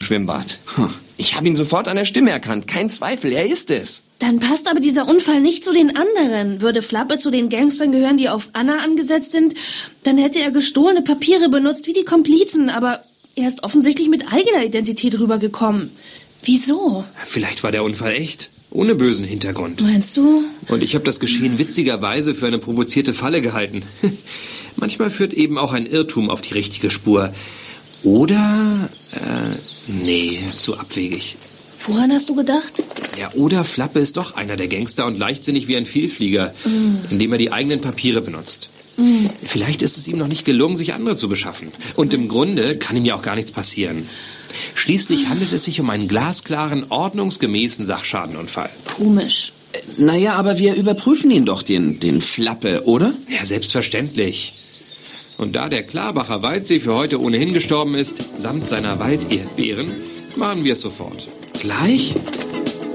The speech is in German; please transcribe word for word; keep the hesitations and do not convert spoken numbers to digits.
Schwimmbad. Ich habe ihn sofort an der Stimme erkannt. Kein Zweifel, er ist es. Dann passt aber dieser Unfall nicht zu den anderen. Würde Flappe zu den Gangstern gehören, die auf Anna angesetzt sind, dann hätte er gestohlene Papiere benutzt wie die Komplizen. Aber er ist offensichtlich mit eigener Identität rübergekommen. Wieso? Vielleicht war der Unfall echt. Ohne bösen Hintergrund. Meinst du? Und ich habe das Geschehen witzigerweise für eine provozierte Falle gehalten. Manchmal führt eben auch ein Irrtum auf die richtige Spur. Oder, äh, nee, zu abwegig. Woran hast du gedacht? Ja, oder Flappe ist doch einer der Gangster und leichtsinnig wie ein Vielflieger, mm. indem er die eigenen Papiere benutzt. Mm. Vielleicht ist es ihm noch nicht gelungen, sich andere zu beschaffen. Und im Grunde kann ihm ja auch gar nichts passieren. Schließlich handelt es sich um einen glasklaren, ordnungsgemäßen Sachschadenunfall. Komisch. Naja, aber wir überprüfen ihn doch, den, den Flappe, oder? Ja, selbstverständlich. Und da der Klarbacher Waldsee für heute ohnehin gestorben ist, samt seiner Walderdbeeren, machen wir es sofort. Gleich?